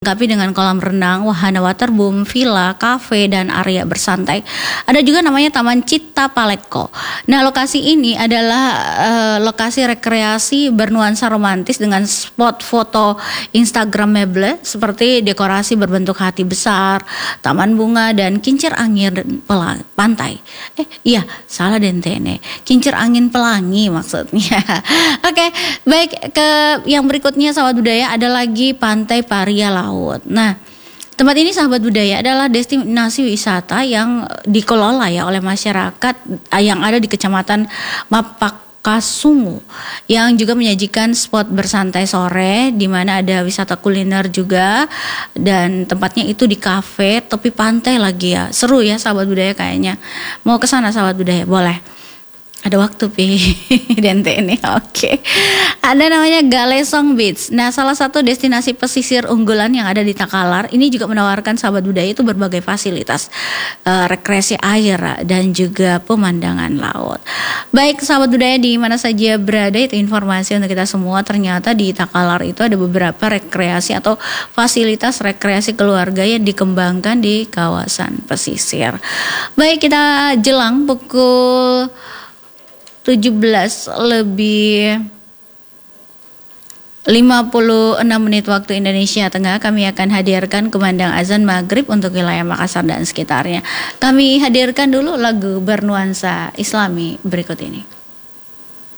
dilengkapi dengan kolam renang, wahana waterboom, villa, kafe, dan area bersantai. Ada juga namanya Taman Citta Palekko. Nah, lokasi ini adalah lokasi rekreasi bernuansa romantis dengan spot foto instagramable seperti dekorasi berbentuk hati besar, taman bunga, dan kincir angin pantai. Iya, salah dentene. Kincir angin pelangi maksudnya. Oke, baik, ke yang berikutnya sahabat budaya ada lagi Pantai Paria Laut. Nah, tempat ini sahabat budaya adalah destinasi wisata yang dikelola ya oleh masyarakat yang ada di Kecamatan Mapakasungu, yang juga menyajikan spot bersantai sore di mana ada wisata kuliner juga, dan tempatnya itu di kafe tepi pantai lagi ya. Seru ya sahabat budaya kayaknya. Mau ke sana sahabat budaya? Boleh. Ada waktu Dente ini. Oke. Ada namanya Galesong Beach. Nah, salah satu destinasi pesisir unggulan yang ada di Takalar. Ini juga menawarkan sahabat budaya itu berbagai fasilitas rekreasi air dan juga pemandangan laut. Baik sahabat budaya di mana saja berada, itu informasi untuk kita semua. Ternyata di Takalar itu ada beberapa rekreasi atau fasilitas rekreasi keluarga yang dikembangkan di kawasan pesisir. Baik, kita jelang pukul 17 lebih 56 menit waktu Indonesia Tengah. Kami akan hadirkan kumandang azan maghrib untuk wilayah Makassar dan sekitarnya. Kami hadirkan dulu lagu bernuansa Islami berikut ini.